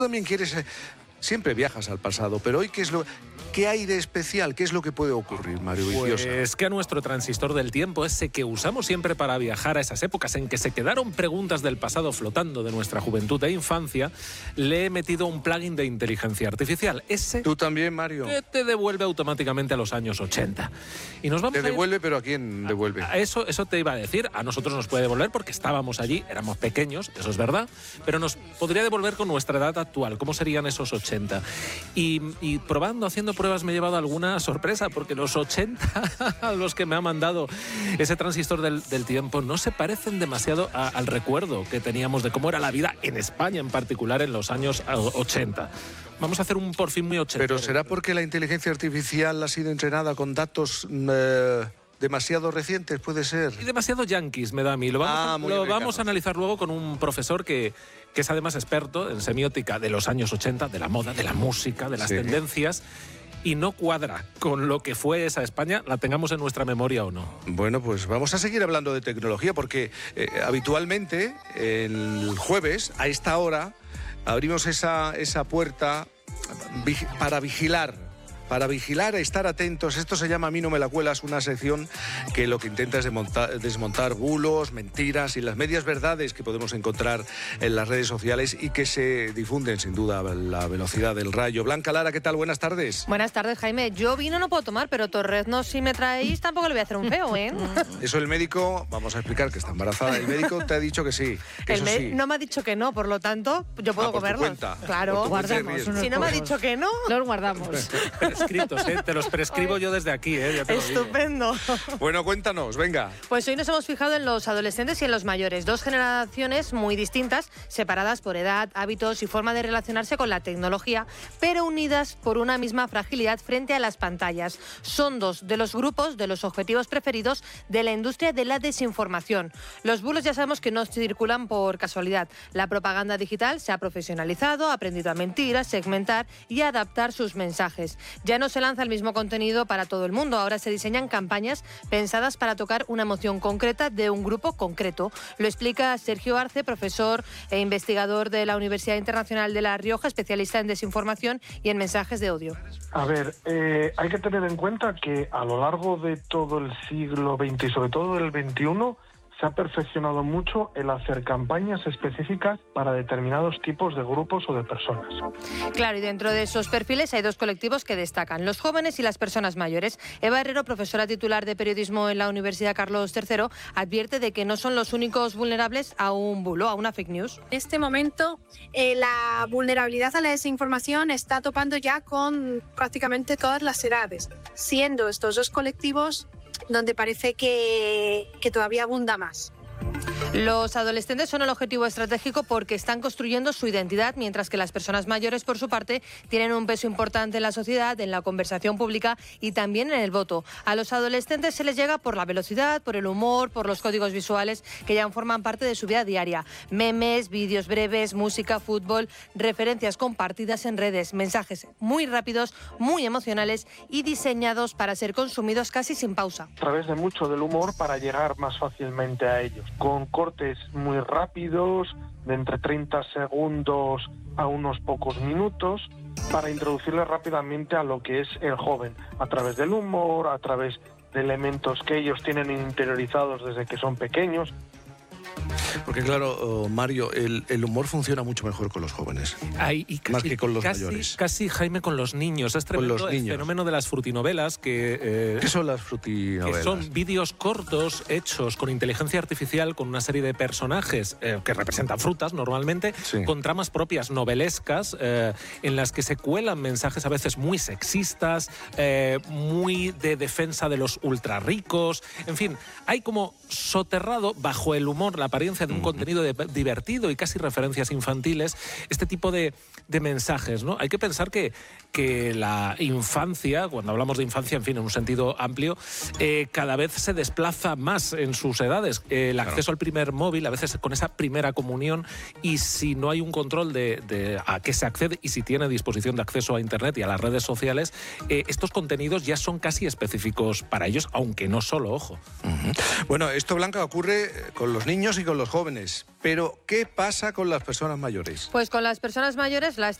también quieres... Siempre viajas al pasado, pero hoy ¿qué hay de especial? ¿Qué es lo que puede ocurrir, Mario Viciosa? Pues que a nuestro transistor del tiempo, ese que usamos siempre para viajar a esas épocas en que se quedaron preguntas del pasado flotando de nuestra juventud e infancia, le he metido un plugin de inteligencia artificial. Ese ¿Tú también, Mario? que te devuelve automáticamente a los años 80. Y nos vamos ¿Te devuelve, pero a quién devuelve? Eso te iba a decir. A nosotros nos puede devolver porque estábamos allí, éramos pequeños, eso es verdad, pero nos podría devolver con nuestra edad actual. ¿Cómo serían esos 80? Y probando, haciendo pruebas, me he llevado alguna sorpresa, porque los 80 a los que me ha mandado ese transistor del tiempo no se parecen demasiado al recuerdo que teníamos de cómo era la vida en España, en particular en los años 80. Vamos a hacer un por fin muy 80. ¿Pero será porque la inteligencia artificial ha sido entrenada con datos demasiado recientes? Puede ser. Y demasiado yanquis, me da a mí. Lo vamos a analizar luego con un profesor que es además experto en semiótica de los años 80, de la moda, de la música, de las tendencias, y no cuadra con lo que fue esa España, la tengamos en nuestra memoria o no. Bueno, pues vamos a seguir hablando de tecnología, porque habitualmente el jueves, a esta hora, abrimos esa puerta para vigilar, estar atentos. Esto se llama A mí no me la cuelas, una sección que lo que intenta es desmontar bulos, mentiras y las medias verdades que podemos encontrar en las redes sociales y que se difunden sin duda a la velocidad del rayo. Blanca Lara, ¿qué tal? Buenas tardes. Buenas tardes, Jaime. Yo vino no puedo tomar, pero torreznos si me traéis tampoco le voy a hacer un feo, ¿eh? Eso el médico, vamos a explicar que está embarazada. El médico te ha dicho que sí. Que eso sí. No me ha dicho que no, por lo tanto, yo puedo comerlos. Claro. Guardamos. Si no me ha dicho que no, los guardamos. Escritos, te los prescribo yo desde aquí, ya te Estupendo. Bueno, cuéntanos, venga. Pues hoy nos hemos fijado en los adolescentes y en los mayores, dos generaciones muy distintas, separadas por edad, hábitos y forma de relacionarse con la tecnología, pero unidas por una misma fragilidad frente a las pantallas. Son dos de los grupos, de los objetivos preferidos de la industria de la desinformación. Los bulos ya sabemos que no circulan por casualidad. La propaganda digital se ha profesionalizado, ha aprendido a mentir, a segmentar y a adaptar sus mensajes. Ya no se lanza el mismo contenido para todo el mundo, ahora se diseñan campañas pensadas para tocar una emoción concreta de un grupo concreto. Lo explica Sergio Arce, profesor e investigador de la Universidad Internacional de La Rioja, especialista en desinformación y en mensajes de odio. A ver, hay que tener en cuenta que a lo largo de todo el siglo XX y sobre todo del XXI, se ha perfeccionado mucho el hacer campañas específicas para determinados tipos de grupos o de personas. Claro, y dentro de esos perfiles hay dos colectivos que destacan, los jóvenes y las personas mayores. Eva Herrero, profesora titular de periodismo en la Universidad Carlos III, advierte de que no son los únicos vulnerables a un bulo, a una fake news. En este momento, la vulnerabilidad a la desinformación está topando ya con prácticamente todas las edades, siendo estos dos colectivos donde parece que todavía abunda más. Los adolescentes son el objetivo estratégico porque están construyendo su identidad, mientras que las personas mayores, por su parte, tienen un peso importante en la sociedad, en la conversación pública y también en el voto. A los adolescentes se les llega por la velocidad, por el humor, por los códigos visuales que ya forman parte de su vida diaria. Memes, vídeos breves, música, fútbol, referencias compartidas en redes, mensajes muy rápidos, muy emocionales y diseñados para ser consumidos casi sin pausa. A través de mucho del humor para llegar más fácilmente a ellos, con cortes muy rápidos, de entre 30 segundos a unos pocos minutos, para introducirles rápidamente a lo que es el joven, a través del humor, a través de elementos que ellos tienen interiorizados desde que son pequeños. Porque claro, Mario, el humor funciona mucho mejor con los jóvenes, más que con los mayores. Casi, Jaime, con los niños. Es tremendo el fenómeno de las frutinovelas. ¿Qué son las frutinovelas? Que son vídeos cortos hechos con inteligencia artificial, con una serie de personajes que representan frutas normalmente, con tramas propias novelescas, en las que se cuelan mensajes a veces muy sexistas, muy de defensa de los ultrarricos. En fin, hay como soterrado bajo el humor, la apariencia de un contenido divertido y casi referencias infantiles, este tipo de mensajes, ¿no? Hay que pensar que la infancia, cuando hablamos de infancia, en fin, en un sentido amplio, cada vez se desplaza más en sus edades. El acceso al primer móvil, a veces con esa primera comunión, y si no hay un control de a qué se accede y si tiene disposición de acceso a Internet y a las redes sociales, estos contenidos ya son casi específicos para ellos, aunque no solo, ojo. Bueno, esto, Blanca, ocurre con los niños y con los jóvenes. jóvenes, pero ¿qué pasa con las personas mayores? Pues con las personas mayores la